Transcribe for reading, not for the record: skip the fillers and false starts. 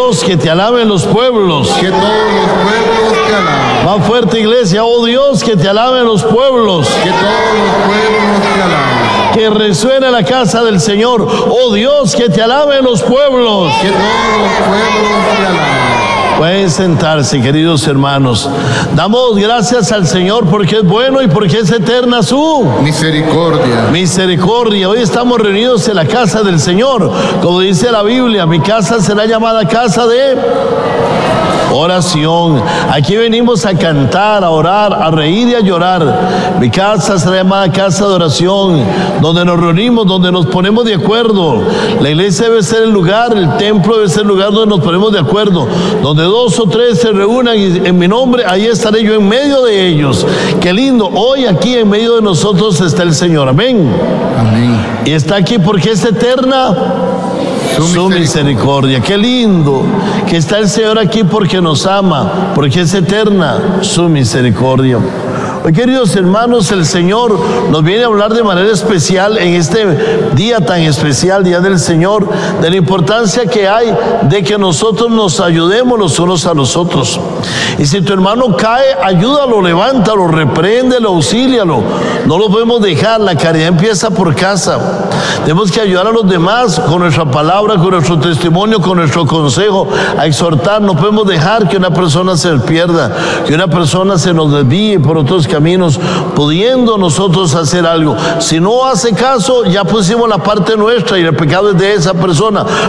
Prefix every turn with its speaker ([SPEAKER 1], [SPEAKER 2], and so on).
[SPEAKER 1] Dios, que te alaben los pueblos.
[SPEAKER 2] Que todos los pueblos te alaben.
[SPEAKER 1] Más fuerte, iglesia. Oh Dios, que te alaben los pueblos.
[SPEAKER 2] Que todos los pueblos te alaben.
[SPEAKER 1] Que resuene la casa del Señor. Oh Dios, que te alaben los pueblos.
[SPEAKER 2] Que todos los pueblos te alaben.
[SPEAKER 1] Pueden sentarse, queridos hermanos. Damos gracias al Señor porque es bueno y porque es eterna su
[SPEAKER 2] misericordia.
[SPEAKER 1] Misericordia. Hoy estamos reunidos en la casa del Señor. Como dice la Biblia, mi casa será llamada casa de oración. Aquí venimos a cantar, a orar, a reír y a llorar. Mi casa será llamada casa de oración, donde nos reunimos, donde nos ponemos de acuerdo. La iglesia debe ser el lugar, el templo debe ser el lugar donde nos ponemos de acuerdo, donde 2 o 3 se reúnan y en mi nombre, ahí estaré yo en medio de ellos. Qué lindo, hoy aquí en medio de nosotros está el Señor, amén.
[SPEAKER 2] Amén.
[SPEAKER 1] Y está aquí porque es eterna su misericordia. Qué lindo que está el Señor aquí porque nos ama, porque es eterna su misericordia. Hoy, queridos hermanos, el Señor nos viene a hablar de manera especial en este día tan especial, Día del Señor, de la importancia que hay de que nosotros nos ayudemos los unos a los otros. Y si tu hermano cae, ayúdalo, levántalo, repréndelo, auxílialo. No lo podemos dejar, la caridad empieza por casa. Tenemos que ayudar a los demás con nuestra palabra, con nuestro testimonio, con nuestro consejo, a exhortar. No podemos dejar que una persona se pierda, que una persona se nos desvíe por otros caminos, pudiendo nosotros hacer algo. Si no hace caso, ya pusimos la parte nuestra y el pecado es de esa persona.